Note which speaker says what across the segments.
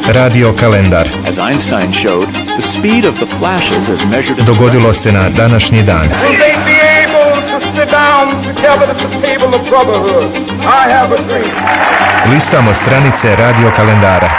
Speaker 1: Radio kalendar. Dogodilo se na današnji dan. Listamo stranice radio kalendara.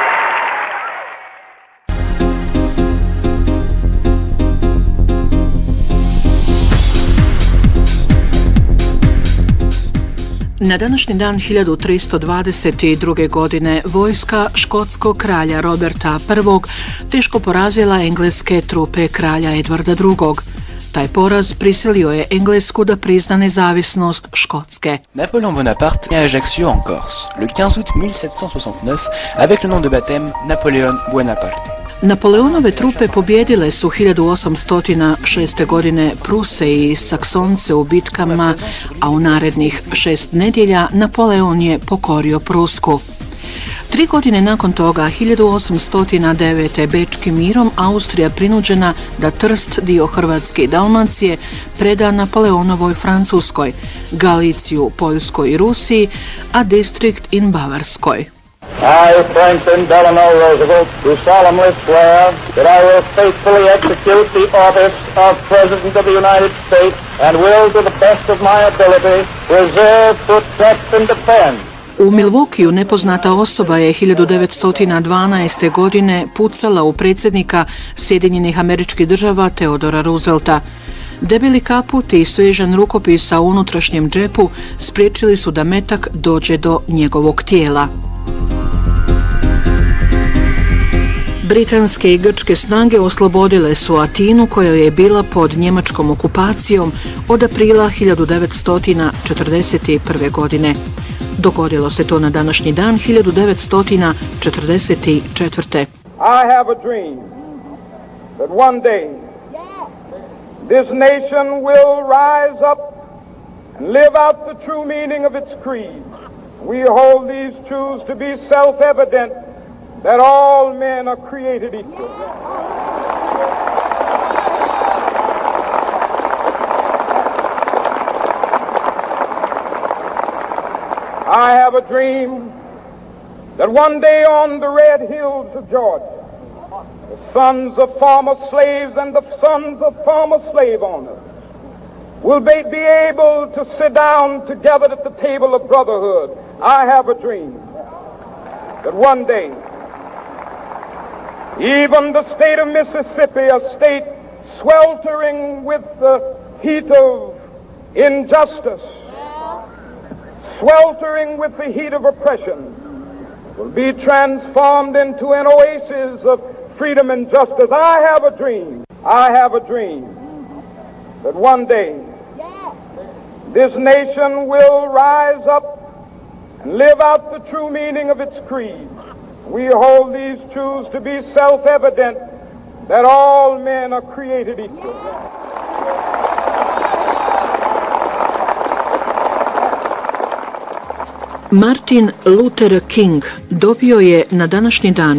Speaker 2: Na današnji dan 1322. godine vojska škotskog kralja Roberta I teško porazila engleske trupe kralja Edvarda II. Taj poraz prisilio je Englesku da prizna nezavisnost Škotske.
Speaker 3: Napoléon Bonaparte est à Ajaccio en Corse, le 15 août 1769, avec le nom de baptême Napoléon Bonaparte.
Speaker 2: Napoleonove trupe pobjedile su 1806. godine Pruse i Saksonce u bitkama, a u narednih 6 nedjelja Napoleon je pokorio Prusku. 3 godine nakon toga, 1809. Bečkim mirom, Austrija prinuđena da Trst, dio Hrvatske i Dalmacije, preda Napoleonovoj Francuskoj, Galiciju Poljskoj i Rusiji, a distrikt in Bavarskoj.
Speaker 4: I, Franklin Delano Roosevelt, do solemnly swear that I will faithfully execute the office of President of the United States and will, to the best of my ability, preserve, protect and defend.
Speaker 2: U Milwaukeeu nepoznata osoba je 1912. godine pucala u predsjednika Sjedinjenih Američkih Država Theodora Roosevelta. Debeli kaput i svežan rukopis u unutrašnjem džepu spriječili su da metak dođe do njegovog tijela. Britanske i grčke snage oslobodile su Atinu, koja je bila pod njemačkom okupacijom od aprila 1941. godine. Dogodilo se to na današnji dan 1944.
Speaker 4: I have a dream that one day this nation will rise up and live out the true meaning of its creed. We hold these truths to be self-evident that all men are created equal. I have a dream that one day on the red hills of Georgia, the sons of former slaves and the sons of former slave owners will be able to sit down together at the table of brotherhood. I have a dream that one day even the state of Mississippi, a state sweltering with the heat of injustice, sweltering with the heat of oppression, will be transformed into an oasis of freedom and justice. I have a dream that one day this nation will rise up and live out the true meaning of its creed. We hold these truths to be self-evident that all men are created equal.
Speaker 2: Martin Luther King dobio je na današnji dan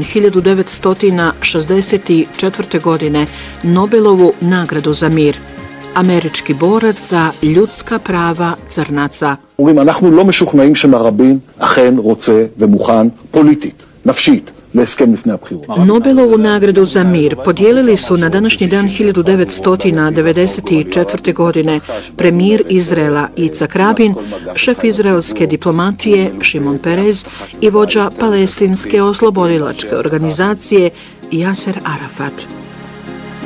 Speaker 2: 1964. godine Nobelovu nagradu za mir. Američki borac za ljudska prava crnaca.
Speaker 5: אנחנו לא משוכנעים שמרבין אכן רוצה ומוכן פוליטית, נפשית, להסכם לפני הבחירות.
Speaker 2: Nobelovu nagradu za mir podijelili su na današnji dan 1994. godine premijer Izraela Icak Rabin, šef izraelske diplomatije Šimon Perez i vođa palestinske oslobodilačke organizacije Jaser Arafat.